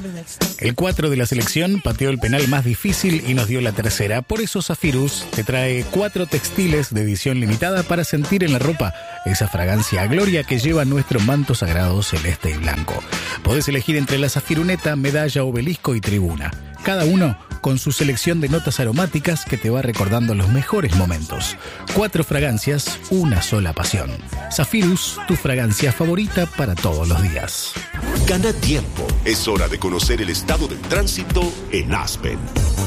El 4 de la selección pateó el penal más difícil y nos dio la tercera. Por eso Zafirus te trae 4 textiles de edición limitada para sentir en la ropa esa fragancia a gloria que lleva nuestro manto sagrado celeste y blanco. Podés elegir entre la Zafiruneta, Medalla, Obelisco y Tribuna. Cada uno con su selección de notas aromáticas que te va recordando los mejores momentos. 4 fragancias, una sola pasión. Zafirus, tu fragancia favorita para todos los días. Gana tiempo. Es hora de conocer el estado del tránsito en Aspen.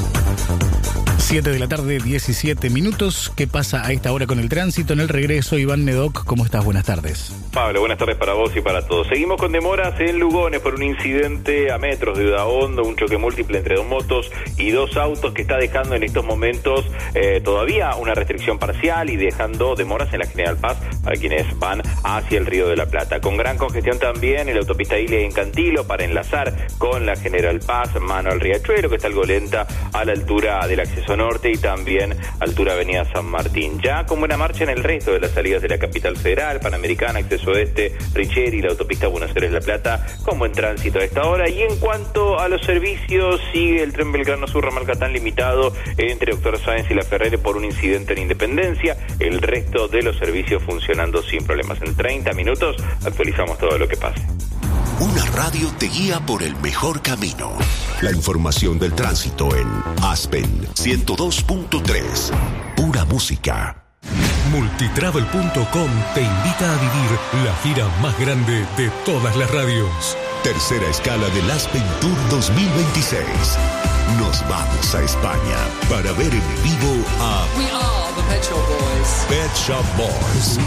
7 de la tarde, 17 minutos. ¿Qué pasa a esta hora con el tránsito? En el regreso, Iván Nedoc, ¿cómo estás? Buenas tardes. Pablo, buenas tardes para vos y para todos. Seguimos con demoras en Lugones por un incidente a metros de Udaondo, un choque múltiple entre 2 motos y 2 autos que está dejando en estos momentos todavía una restricción parcial y dejando demoras en la General Paz para quienes van hacia el Río de la Plata. Con gran congestión también en la autopista Ilia en Cantilo para enlazar con la General Paz, mano al Riachuelo, que está algo lenta a la altura del acceso norte y también altura avenida San Martín. Ya con buena marcha en el resto de las salidas de la capital federal, Panamericana, acceso oeste, Richeri, la autopista Buenos Aires-La Plata, con buen tránsito a esta hora. Y en cuanto a los servicios, sigue el tren Belgrano Sur ramal Catán limitado entre Doctor Sáenz y La Ferrere por un incidente en Independencia. El resto de los servicios funcionando sin problemas. En 30 minutos actualizamos todo lo que pase. Una radio te guía por el mejor camino. La información del tránsito en Aspen 102.3. Pura música. Multitravel.com te invita a vivir la gira más grande de todas las radios. Tercera escala del Aspen Tour 2026. Nos vamos a España para ver en vivo a We are the Pet Shop Boys. Pet Shop Boys.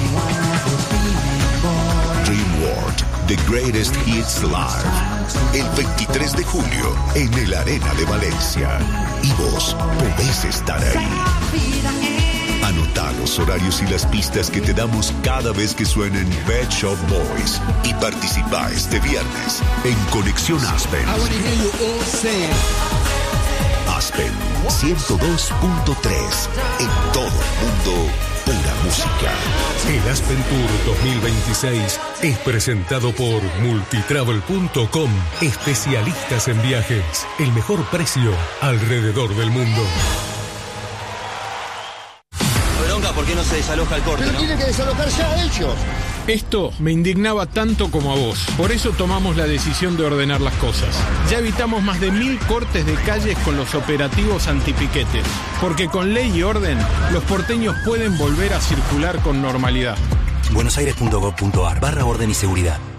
Dream World, The Greatest Hits Live. El 23 de julio en el Arena de Valencia. Y vos podés estar ahí. Anotá los horarios y las pistas que te damos cada vez que suenen Pet Shop Boys. Y participá este viernes en Conexión Aspen. Aspen 102.3. En todo el mundo, pura música. El Aspen Tour 2026 es presentado por Multitravel.com. Especialistas en viajes. El mejor precio alrededor del mundo. ¿Por qué no se desaloja el corte? Pero tienen que desalojar ya ellos. Esto me indignaba tanto como a vos. Por eso tomamos la decisión de ordenar las cosas. Ya evitamos más de 1000 cortes de calles con los operativos antipiquetes. Porque con ley y orden, los porteños pueden volver a circular con normalidad. buenosaires.gov.ar/orden y seguridad.